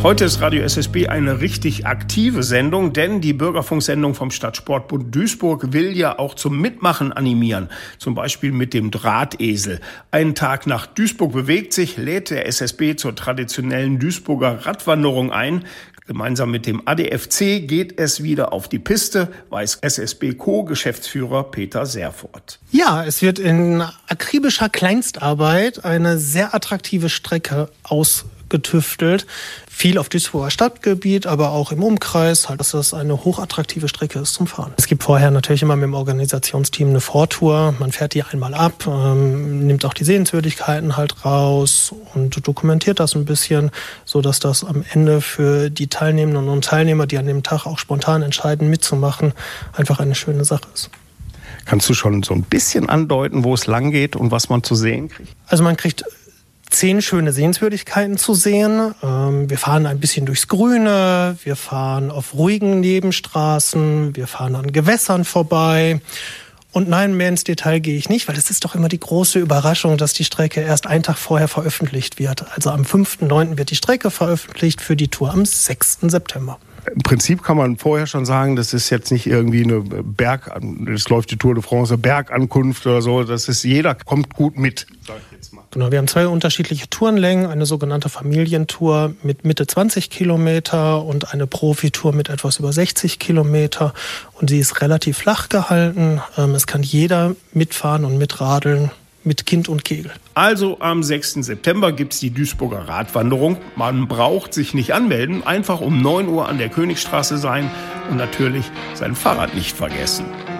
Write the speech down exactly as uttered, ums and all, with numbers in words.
Heute ist Radio S S B eine richtig aktive Sendung, denn die Bürgerfunksendung vom Stadtsportbund Duisburg will ja auch zum Mitmachen animieren. Zum Beispiel mit dem Drahtesel. Einen Tag nach Duisburg bewegt sich, lädt der S S B zur traditionellen Duisburger Radwanderung ein. Gemeinsam mit dem A D F C geht es wieder auf die Piste, weiß S S B-Co-Geschäftsführer Peter Serfort. Ja, es wird in akribischer Kleinstarbeit eine sehr attraktive Strecke ausgetüftelt. Viel auf Duisburger Stadtgebiet, aber auch im Umkreis, halt, dass das eine hochattraktive Strecke ist zum Fahren. Es gibt vorher natürlich immer mit dem Organisationsteam eine Vortour. Man fährt die einmal ab, ähm, nimmt auch die Sehenswürdigkeiten halt raus und dokumentiert das ein bisschen, sodass das am Ende für die Teilnehmenden und Teilnehmer, die an dem Tag auch spontan entscheiden, mitzumachen, einfach eine schöne Sache ist. Kannst du schon so ein bisschen andeuten, wo es lang geht und was man zu sehen kriegt? Also man kriegt zehn schöne Sehenswürdigkeiten zu sehen. Wir fahren ein bisschen durchs Grüne, wir fahren auf ruhigen Nebenstraßen, wir fahren an Gewässern vorbei. Und nein, mehr ins Detail gehe ich nicht, weil es ist doch immer die große Überraschung, dass die Strecke erst einen Tag vorher veröffentlicht wird. Also am fünften neunten wird die Strecke veröffentlicht für die Tour am sechsten September. Im Prinzip kann man vorher schon sagen, das ist jetzt nicht irgendwie eine Berg, es läuft die Tour de France, Bergankunft oder so. Das ist, jeder kommt gut mit, sag ich jetzt mal. Genau, wir haben zwei unterschiedliche Tourenlängen, eine sogenannte Familientour mit Mitte zwanzig Kilometer und eine Profitour mit etwas über sechzig Kilometer. Und sie ist relativ flach gehalten. Es kann jeder mitfahren und mitradeln. Mit Kind und Kegel. Also am sechsten September gibt's die Duisburger Radwanderung. Man braucht sich nicht anmelden, einfach um neun Uhr an der Königstraße sein und natürlich sein Fahrrad nicht vergessen.